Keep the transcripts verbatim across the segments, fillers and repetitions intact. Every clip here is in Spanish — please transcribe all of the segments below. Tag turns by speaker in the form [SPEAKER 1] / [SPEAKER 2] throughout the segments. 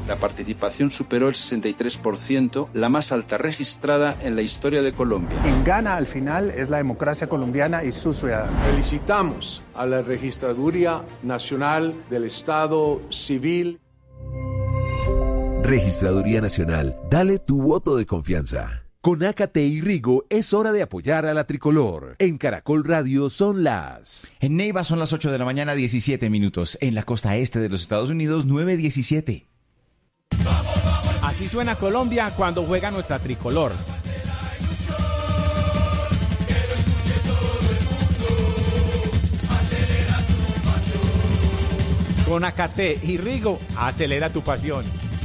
[SPEAKER 1] La participación superó el sesenta y tres por ciento, la más alta registrada en la historia de Colombia.
[SPEAKER 2] Quien gana al final es la democracia colombiana y sus ciudadanos.
[SPEAKER 3] Felicitamos a la Registraduría Nacional del Estado Civil.
[SPEAKER 4] Registraduría Nacional, dale tu voto de confianza. Con Ácate y Rigo es hora de apoyar a la tricolor. En Caracol Radio son las...
[SPEAKER 5] En Neiva son las ocho de la mañana, diecisiete minutos. En la costa este de los Estados Unidos, nueve diecisiete.
[SPEAKER 6] Así suena Colombia cuando juega nuestra tricolor. Con Ácate y Rigo, acelera tu pasión.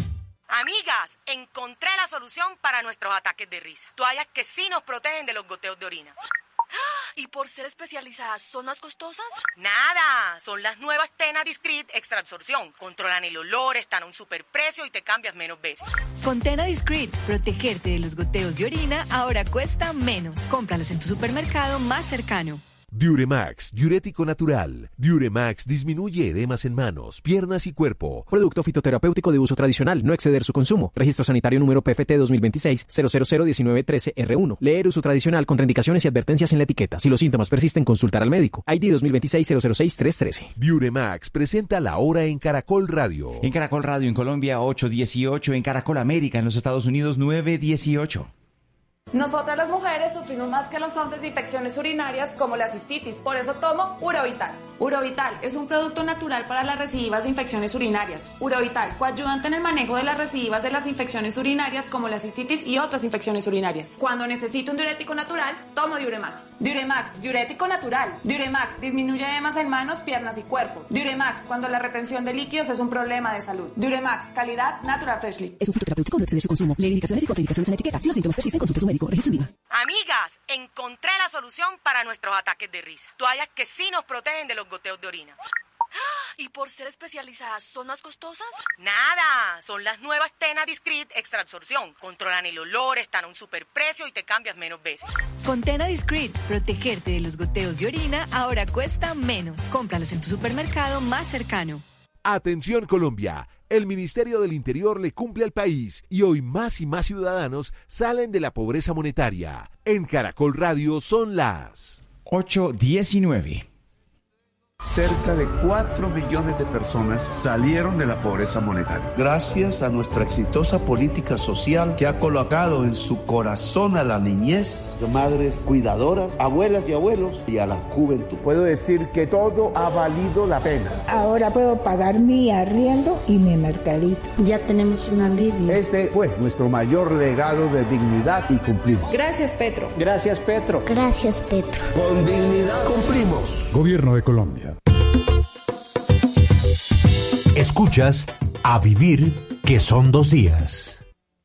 [SPEAKER 7] Amigas, encontré la solución para nuestros ataques de risa. Toallas que sí nos protegen de los goteos de orina.
[SPEAKER 8] ¿Y por ser especializadas son más costosas?
[SPEAKER 7] Nada, son las nuevas Tena Discreet Extra Absorción. Controlan el olor, están a un superprecio y te cambias menos veces.
[SPEAKER 9] Con Tena Discreet, protegerte de los goteos de orina ahora cuesta menos. Cómpralas en tu supermercado más cercano.
[SPEAKER 4] Diuremax, diurético natural. Diuremax disminuye edemas en manos, piernas y cuerpo.
[SPEAKER 10] Producto fitoterapéutico de uso tradicional, no exceder su consumo. Registro sanitario número P F T dos mil veintiséis cero cero cero diecinueve trece R uno. Leer uso tradicional, contraindicaciones y advertencias en la etiqueta. Si los síntomas persisten, consultar al médico. I D dos mil veintiséis cero cero seis tres trece.
[SPEAKER 4] Diuremax presenta la hora en Caracol Radio.
[SPEAKER 5] En Caracol Radio en Colombia, ocho dieciocho. En Caracol América en los Estados Unidos, nueve dieciocho.
[SPEAKER 11] Nosotras las mujeres sufrimos más que los hombres de infecciones urinarias como la cistitis, por eso tomo Urovital. Urovital es un producto natural para las recidivas de infecciones urinarias. Urovital, coayudante en el manejo de las recidivas de las infecciones urinarias como la cistitis y otras infecciones urinarias. Cuando necesito un diurético natural, tomo Diuremax. Diuremax, diurético natural. Diuremax disminuye edemas en manos, piernas y cuerpo. Diuremax, cuando la retención de líquidos es un problema de salud. Diuremax, calidad Natural Freshly.
[SPEAKER 12] Es un fitoterapéutico, no exceder su consumo. Leer indicaciones y contraindicaciones en la etiqueta. Si los síntomas persisten, consulte a su médico. Registro INVIMA.
[SPEAKER 7] Amigas, encontré la solución para nuestros ataques de risa. Toallas que sí nos protegen de los goteos de orina.
[SPEAKER 8] ¿Y por ser especializadas son más costosas?
[SPEAKER 7] Nada, son las nuevas Tena Discreet Extra Absorción. Controlan el olor, están a un superprecio y te cambias menos veces.
[SPEAKER 9] Con Tena Discreet, protegerte de los goteos de orina ahora cuesta menos. Cómpralas en tu supermercado más cercano.
[SPEAKER 4] Atención Colombia, el Ministerio del Interior le cumple al país y hoy más y más ciudadanos salen de la pobreza monetaria. En Caracol Radio son las
[SPEAKER 5] ocho diecinueve.
[SPEAKER 13] Cerca de cuatro millones de personas salieron de la pobreza monetaria. Gracias a nuestra exitosa política social que ha colocado en su corazón a la niñez, de madres cuidadoras, abuelas y abuelos y a la juventud.
[SPEAKER 2] Puedo decir que todo ha valido la pena.
[SPEAKER 14] Ahora puedo pagar mi arriendo y mi mercadito.
[SPEAKER 15] Ya tenemos un alivio.
[SPEAKER 13] Ese fue nuestro mayor legado de dignidad y cumplimos.
[SPEAKER 11] Gracias, Petro.
[SPEAKER 2] Gracias, Petro.
[SPEAKER 15] Gracias, Petro.
[SPEAKER 13] Con dignidad cumplimos.
[SPEAKER 16] Gobierno de Colombia.
[SPEAKER 17] Escuchas A Vivir, que son dos días.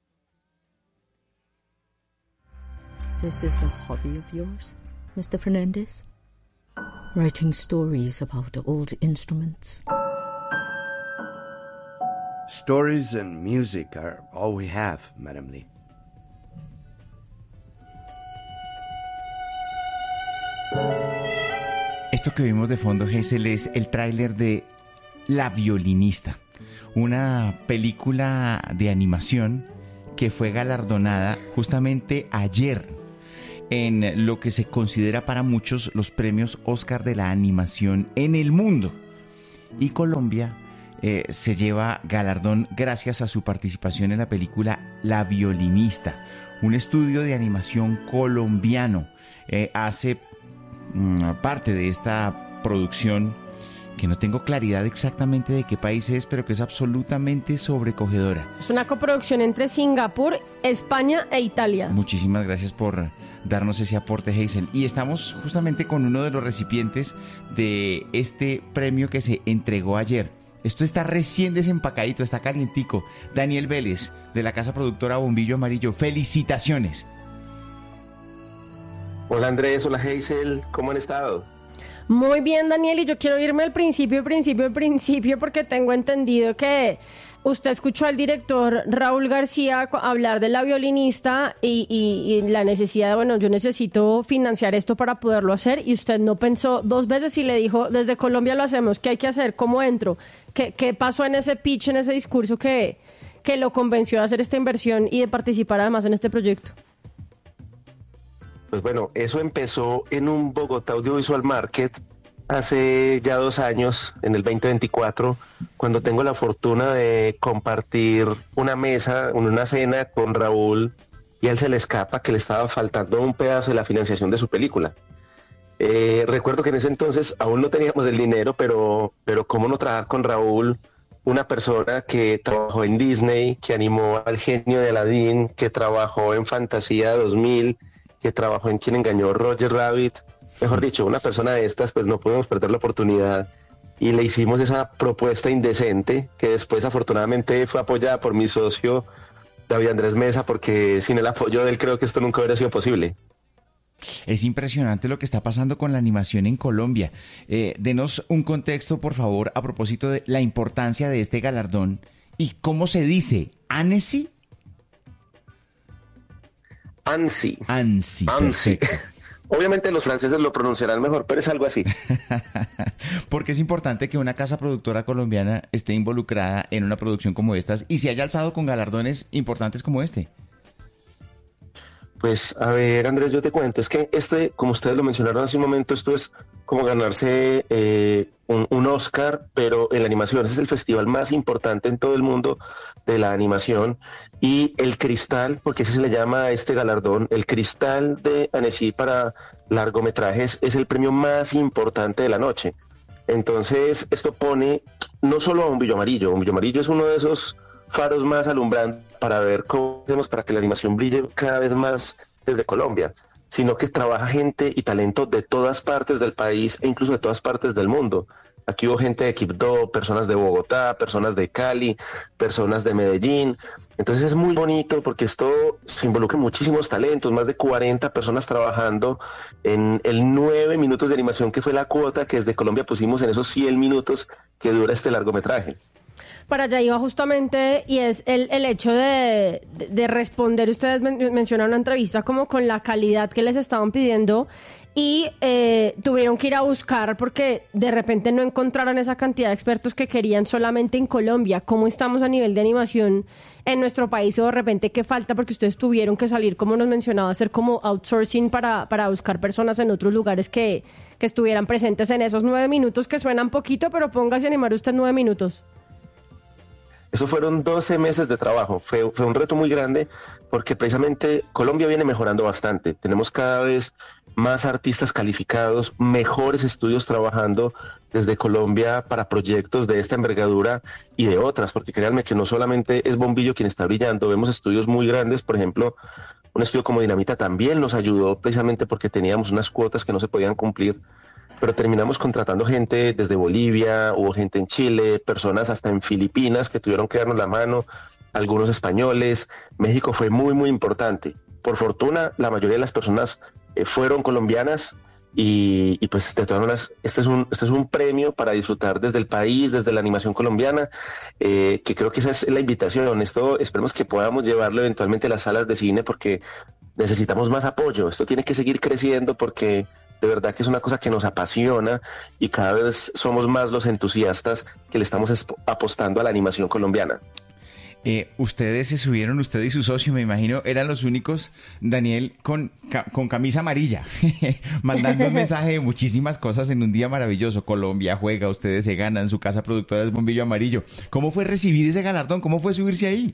[SPEAKER 18] This is a hobby of yours, Mister Fernandez? Writing stories about old instruments.
[SPEAKER 19] Stories and music are all we have, Madame Lee.
[SPEAKER 5] Esto que vimos de fondo, Hazel, es el tráiler de La Violinista, una película de animación que fue galardonada justamente ayer en lo que se considera para muchos los premios Oscar de la animación en el mundo. Y Colombia eh, se lleva galardón gracias a su participación en la película La Violinista, un estudio de animación colombiano. Eh, hace mm, parte de esta producción que no tengo claridad exactamente de qué país es, pero que es absolutamente sobrecogedora.
[SPEAKER 20] Es una coproducción entre Singapur, España e Italia.
[SPEAKER 5] Muchísimas gracias por darnos ese aporte, Hazel. Y estamos justamente con uno de los recipientes de este premio que se entregó ayer. Esto está recién desempacadito, está calientico. Daniel Vélez, de la casa productora Bombillo Amarillo. ¡Felicitaciones!
[SPEAKER 9] Hola Andrés, hola Hazel, ¿cómo han estado?
[SPEAKER 20] Muy bien, Daniel, y yo quiero irme al principio, principio, principio, porque tengo entendido que usted escuchó al director Raúl García hablar de La Violinista y, y, y la necesidad de, bueno, yo necesito financiar esto para poderlo hacer, y usted no pensó dos veces y le dijo, desde Colombia lo hacemos, ¿qué hay que hacer? ¿Cómo entro? ¿Qué, qué pasó en ese pitch, en ese discurso que, que lo convenció de hacer esta inversión y de participar además en este proyecto?
[SPEAKER 16] Pues bueno, eso empezó en un Bogotá Audiovisual Market hace ya dos años, en el veinte veinticuatro, cuando tengo la fortuna de compartir una mesa, una cena con Raúl, y a él se le escapa que le estaba faltando un pedazo de la financiación de su película. Eh, recuerdo que en ese entonces aún no teníamos el dinero, pero, pero cómo no trabajar con Raúl, una persona que trabajó en Disney, que animó al genio de Aladdin, que trabajó en Fantasía dos mil, que trabajó en Quien engañó a Roger Rabbit. Mejor dicho, una persona de estas, pues no podemos perder la oportunidad. Y le hicimos esa propuesta indecente, que después afortunadamente fue apoyada por mi socio David Andrés Mesa, porque sin el apoyo de él creo que esto nunca hubiera sido posible.
[SPEAKER 5] Es impresionante lo que está pasando con la animación en Colombia. Eh, denos un contexto, por favor, a propósito de la importancia de este galardón y cómo se dice, ¿Annecy?
[SPEAKER 16] ANSI.
[SPEAKER 5] ANSI,
[SPEAKER 16] ANSI. Obviamente los franceses lo pronunciarán mejor, pero es algo así.
[SPEAKER 5] Porque es importante que una casa productora colombiana esté involucrada en una producción como estas y se haya alzado con galardones importantes como este.
[SPEAKER 16] Pues, a ver, Andrés, yo te cuento, es que este, como ustedes lo mencionaron hace un momento, esto es como ganarse eh, un, un Oscar, pero en la animación. Ese es el festival más importante en todo el mundo de la animación. Y el Cristal, porque así se le llama a este galardón, el Cristal de Annecy para largometrajes es el premio más importante de la noche. Entonces, esto pone no solo a Bombillo Amarillo, Bombillo Amarillo es uno de esos faros más alumbrantes para ver cómo hacemos para que la animación brille cada vez más desde Colombia, sino que trabaja gente y talento de todas partes del país e incluso de todas partes del mundo. Aquí hubo gente de Quibdó, personas de Bogotá, personas de Cali, personas de Medellín. Entonces es muy bonito porque esto se involucra en muchísimos talentos, más de cuarenta personas trabajando en el nueve minutos de animación que fue la cuota que desde Colombia pusimos en esos cien minutos que dura este largometraje.
[SPEAKER 20] Para allá iba justamente, y es el, el hecho de, de, de responder, ustedes men- mencionaron una entrevista como con la calidad que les estaban pidiendo y eh, tuvieron que ir a buscar porque de repente no encontraron esa cantidad de expertos que querían solamente en Colombia. ¿Cómo estamos a nivel de animación en nuestro país o de repente qué falta? Porque ustedes tuvieron que salir, como nos mencionaba, hacer como outsourcing para, para buscar personas en otros lugares que, que estuvieran presentes en esos nueve minutos que suenan poquito, pero póngase a animar usted nueve minutos.
[SPEAKER 16] Eso fueron doce meses de trabajo, fue, fue un reto muy grande porque precisamente Colombia viene mejorando bastante, tenemos cada vez más artistas calificados, mejores estudios trabajando desde Colombia para proyectos de esta envergadura y de otras, porque créanme que no solamente es Bombillo quien está brillando, vemos estudios muy grandes, por ejemplo, un estudio como Dinamita también nos ayudó precisamente porque teníamos unas cuotas que no se podían cumplir, pero terminamos contratando gente desde Bolivia, hubo gente en Chile, personas hasta en Filipinas que tuvieron que darnos la mano, algunos españoles. México fue muy, muy importante. Por fortuna, la mayoría de las personas eh, fueron colombianas y, y pues de todas maneras, este es, un, este es un premio para disfrutar desde el país, desde la animación colombiana, eh, que creo que esa es la invitación. Esto esperemos que podamos llevarlo eventualmente a las salas de cine porque necesitamos más apoyo. Esto tiene que seguir creciendo porque de verdad que es una cosa que nos apasiona y cada vez somos más los entusiastas que le estamos expo- apostando a la animación colombiana.
[SPEAKER 5] Eh, ustedes se subieron, usted y su socio, me imagino, eran los únicos, Daniel, con, ca- con camisa amarilla, mandando un mensaje de muchísimas cosas en un día maravilloso. Colombia juega, ustedes se ganan, su casa productora es Bombillo Amarillo. ¿Cómo fue recibir ese galardón? ¿Cómo fue subirse ahí?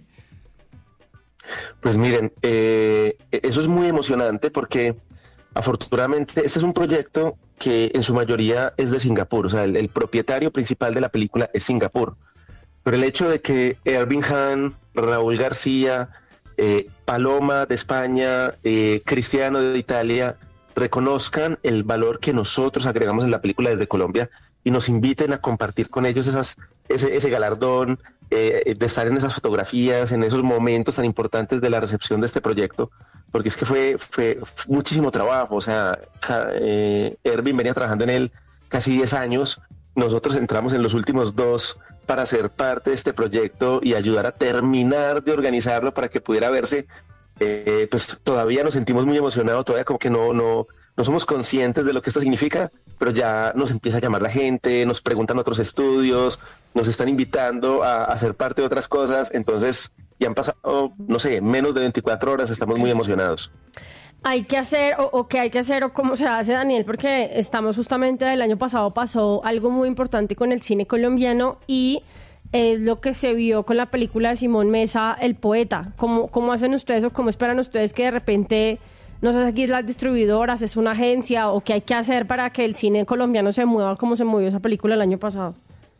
[SPEAKER 16] Pues miren, eh, eso es muy emocionante porque afortunadamente este es un proyecto que en su mayoría es de Singapur, o sea, el, el propietario principal de la película es Singapur, pero el hecho de que Ervin Han, Raúl García, eh, Paloma de España, eh, Cristiano de Italia reconozcan el valor que nosotros agregamos en la película desde Colombia y nos inviten a compartir con ellos esas, ese, ese galardón, eh, de estar en esas fotografías, en esos momentos tan importantes de la recepción de este proyecto, porque es que fue, fue muchísimo trabajo. O sea, eh, Ervin venía trabajando en él casi diez años, nosotros entramos en los últimos dos para ser parte de este proyecto y ayudar a terminar de organizarlo para que pudiera verse. Eh, pues todavía nos sentimos muy emocionados, todavía como que no, no, no somos conscientes de lo que esto significa, pero ya nos empieza a llamar la gente, nos preguntan otros estudios, nos están invitando a, a ser parte de otras cosas, entonces y han pasado, no sé, menos de veinticuatro horas, estamos muy emocionados.
[SPEAKER 20] Hay que hacer, o, o qué hay que hacer, o cómo se hace, Daniel, porque estamos justamente, el año pasado pasó algo muy importante con el cine colombiano y es lo que se vio con la película de Simón Mesa, El Poeta. ¿Cómo, cómo hacen ustedes o cómo esperan ustedes que de repente, no sé, aquí las distribuidoras, es una agencia o qué hay que hacer para que el cine colombiano se mueva como se movió esa película el año pasado?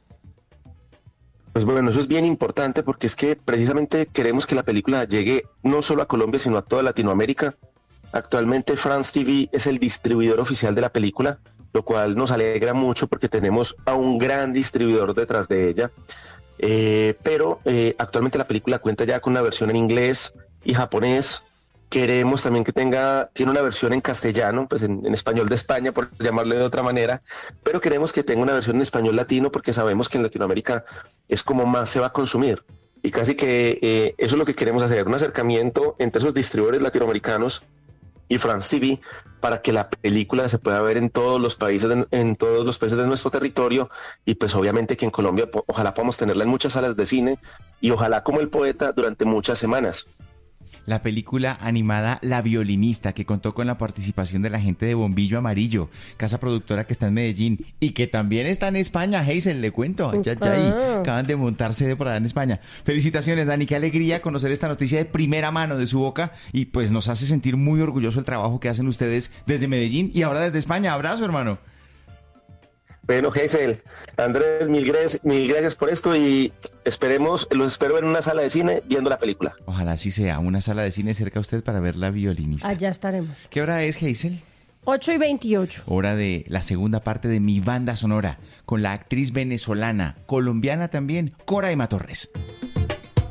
[SPEAKER 16] Pues bueno, eso es bien importante porque es que precisamente queremos que la película llegue no solo a Colombia, sino a toda Latinoamérica. Actualmente France T V es el distribuidor oficial de la película, lo cual nos alegra mucho porque tenemos a un gran distribuidor detrás de ella. Eh, pero eh, actualmente la película cuenta ya con una versión en inglés y japonés. Queremos también que tenga, tiene una versión en castellano, pues en, en español de España, por llamarle de otra manera, pero queremos que tenga una versión en español latino porque sabemos que en Latinoamérica es como más se va a consumir. Y casi que eh, eso es lo que queremos hacer, un acercamiento entre esos distribuidores latinoamericanos y France T V para que la película se pueda ver en todos los países de, en todos los países de nuestro territorio y pues obviamente que en Colombia po- ojalá podamos tenerla en muchas salas de cine y ojalá como El Poeta durante muchas semanas.
[SPEAKER 5] La película animada La Violinista, que contó con la participación de la gente de Bombillo Amarillo, casa productora que está en Medellín y que también está en España. Hazel, le cuento, ya, ya ahí acaban de montarse por allá en España. Felicitaciones, Dani, qué alegría conocer esta noticia de primera mano de su boca y pues nos hace sentir muy orgulloso el trabajo que hacen ustedes desde Medellín y ahora desde España. Abrazo, hermano.
[SPEAKER 16] Bueno, Hazel, Andrés, mil gracias, mil gracias por esto y esperemos, los espero en una sala de cine viendo la película.
[SPEAKER 5] Ojalá así sea, una sala de cine cerca a usted para ver La Violinista.
[SPEAKER 20] Allá estaremos.
[SPEAKER 5] ¿Qué hora es, Hazel?
[SPEAKER 20] ocho y veintiocho.
[SPEAKER 5] Hora de la segunda parte de Mi Banda Sonora, con la actriz venezolana, colombiana también, Coraima Torres.